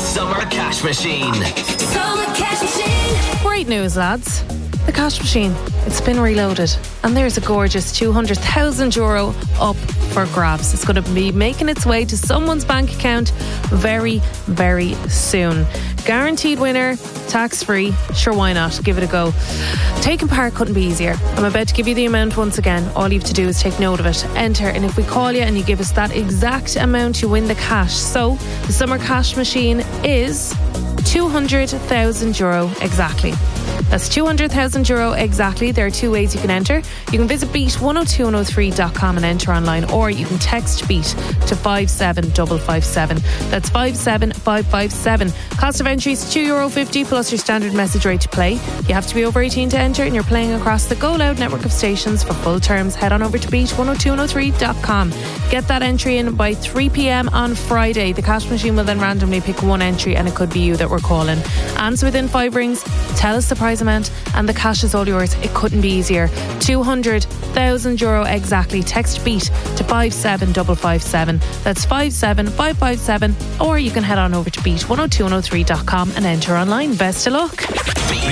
Summer Cash Machine. Summer Cash Machine. Great news, lads. The cash machine, it's been reloaded, and there's a gorgeous €200,000 up for grabs. It's going to be making its way to someone's bank account very, very soon. Guaranteed winner, tax free. Sure, why not? Give it a go. Taking part couldn't be easier. I'm about to give you the amount once again. All you have to do is take note of it, enter, and if we call you and you give us that exact amount, you win the cash. So the summer cash machine is €200,000 exactly. That's €200,000 exactly. There are two ways you can enter. You can visit beat102103.com and enter online, or you can text beat to 57557. That's 57557. Cost of entry is €2.50 plus your standard message rate to play. You have to be over 18 to enter, and you're playing across the Go Loud network of stations. For full terms, head on over to beat102103.com. Get that entry in by 3 p.m. on Friday. The cash machine will then randomly pick one entry, and it could be you that we're calling. Answer within 5 rings, tell us the prize amount, and the cash is all yours. It couldn't be easier. €200,000 exactly. Text beat to 57557. That's 57557, or you can head on over to beat102103.com and enter online. Best of luck.